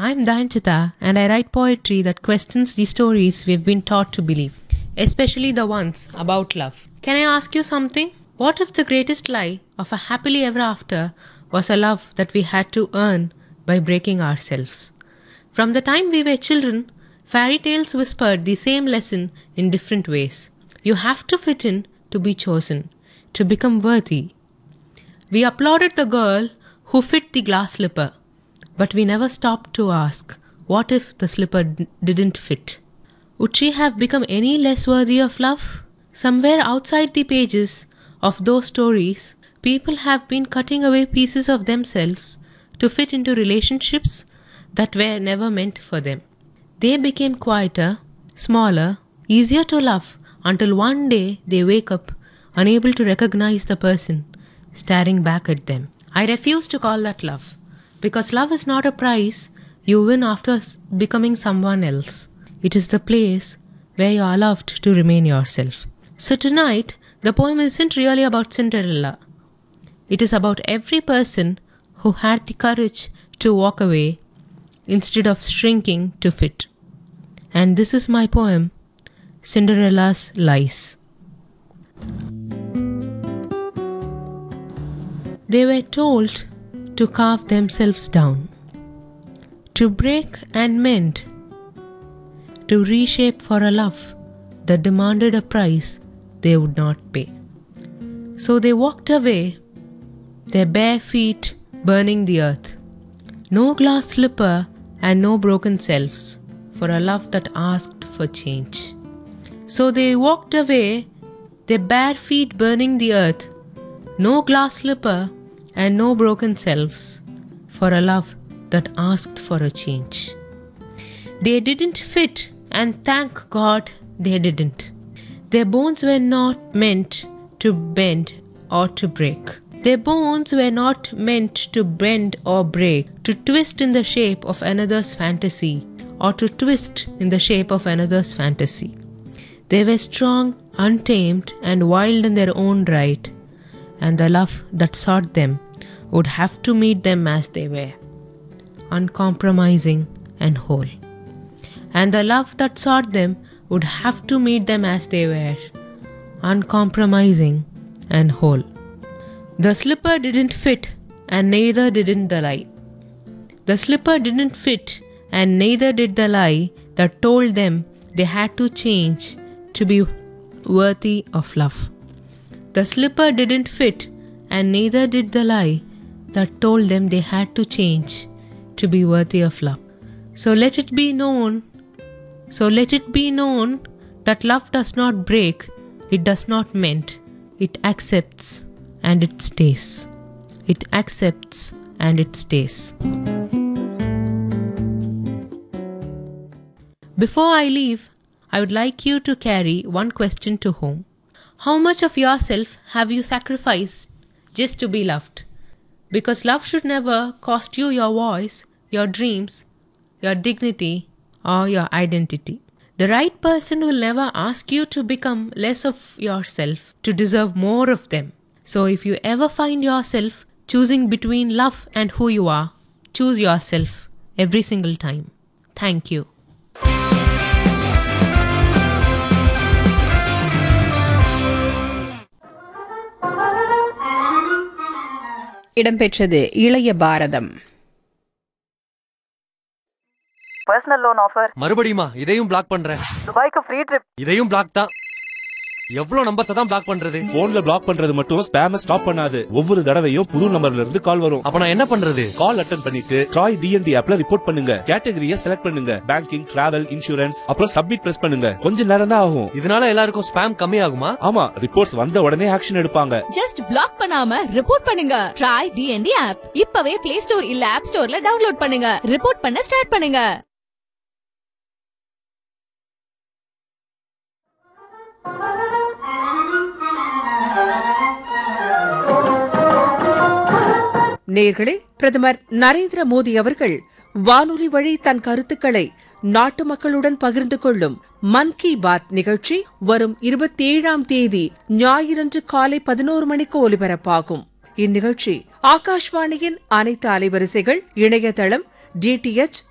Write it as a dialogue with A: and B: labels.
A: I'm Dayanchita and I write poetry that questions the stories we've been taught to believe, especially the ones about love. Can I ask you something? What if the greatest lie of a happily ever after was a love that we had to earn by breaking ourselves? From the time we were children, fairy tales whispered the same lesson in different ways. You have to fit in to be chosen, to become worthy. We applauded the girl who fit the glass slipper, but we never stopped to ask, what if the slipper didn't fit? Would she have become any less worthy of love? Somewhere outside the pages of those stories, people have been cutting away pieces of themselves to fit into relationships that were never meant for them. They became quieter, smaller, easier to love until one day they wake up unable to recognize the person staring back at them. I refuse to call that love, because love is not a prize you win after becoming someone else. It is the place where you are allowed to remain yourself. So tonight, the poem isn't really about Cinderella. It is about every person who had the courage to walk away instead of shrinking to fit. And this is my poem, Cinderella's Lies. They were told to carve themselves down, to break and mend, to reshape for a love that demanded a price they would not pay. So they walked away, their bare feet burning the earth. No glass slipper and no broken selves for a love that asked for change. So they walked away, their bare feet burning the earth. No glass slipper and no broken selves for a love that asked for a change. They didn't fit, and thank God they didn't. Their bones were not meant to bend or to break. Their bones were not meant to bend or break, to twist in the shape of another's fantasy or to twist in the shape of another's fantasy. They were strong, untamed, and wild in their own right, and the love that sought them would have to meet them as they were, uncompromising and whole. And the love that sought them would have to meet them as they were, uncompromising and whole. The slipper didn't fit, and neither did the lie. The slipper didn't fit, and neither did the lie that told them they had to change to be worthy of love. The slipper didn't fit, and neither did the lie that told them they had to change to be worthy of love. So let it be known that love does not break, it does not mend, it accepts and it stays. It accepts and it stays. Before I leave, I would like you to carry one question to home. How much of yourself have you sacrificed just to be loved? Because love should never cost you your voice, your dreams, your dignity, or your identity. The right person will never ask you to become less of yourself to deserve more of them. So if you ever find yourself choosing between love and who you are, choose yourself every single time. Thank you.
B: இடம்பெற்றது இளைய பாரதம்.
C: Personal loan offer.
D: மறுபடியுமா? இதையும் black பண்றேன்.
C: துபாய்க்கு free trip.
D: இதையும் black தான். எவ்வளவு numbers தான் பிளாக் பண்றது?
E: போன்ல பிளாக் பண்றது மட்டும் ஸ்பேம ஸ்டாப் பண்ணாது. ஒவ்வொரு தடவையும் புது நம்பர்ல இருந்து கால் வரும்.
D: அப்ப நான் என்ன பண்றது?
E: கால் அட்டெண்ட் பண்ணிட்டு ட்ராய் டிஎன்டி ஆப்ல ரிப்போர்ட் பண்ணுங்க. கேட்டகரியை செலக்ட் பண்ணுங்க. பேங்கிங், டிராவல், இன்சூரன்ஸ், அப்புறம் சப்மிட் பிரஸ் பண்ணுங்க. கொஞ்ச நேரம் தான் ஆகும்.
D: இதனால எல்லாருக்கும் ஸ்பேம் கம்மி ஆகுமா?
E: ஆமா, ரிப்போர்ட்ஸ் வந்த உடனே ஆக்ஷன் எடுப்பாங்க.
F: ஜஸ்ட் பிளாக் பண்ணாம ரிப்போர்ட் பண்ணுங்க. ட்ராய் டிஎன்டி ஆப் இப்பவே பிளே ஸ்டோர் இல்ல ஆப் ஸ்டோர்ல டவுன்லோட் பண்ணுங்க. ரிப்போர்ட் பண்ண ஸ்டார்ட் பண்ணுங்க.
B: நேயர்களே, பிரதமர் நரேந்திர மோடி அவர்கள் வானொலி வழி தன் கருத்துக்களை நாட்டு மக்களுடன் பகிர்ந்து கொள்ளும் மன் கி பாத் நிகழ்ச்சி வரும் 27ஆம் தேதி ஞாயிறன்று காலை 11 மணிக்கு ஒலிபரப்பாகும். இந்நிகழ்ச்சி ஆகாஷ்வாணியின் அனைத்து அலைவரிசைகள், இணையதளம், டிடிஎச்